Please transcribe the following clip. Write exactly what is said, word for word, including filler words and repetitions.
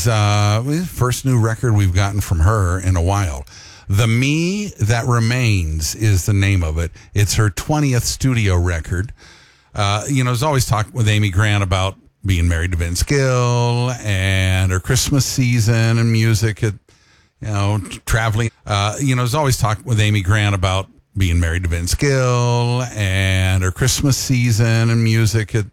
is uh, first new record we've gotten from her in a while. The Me That Remains is the name of it. It's her twentieth studio record. Uh, you know, there's always talk with Amy Grant about being married to Vince Gill and her Christmas season and music, at, you know, traveling. Uh, you know, there's always talk with Amy Grant about being married to Vince Gill and her Christmas season and music, at,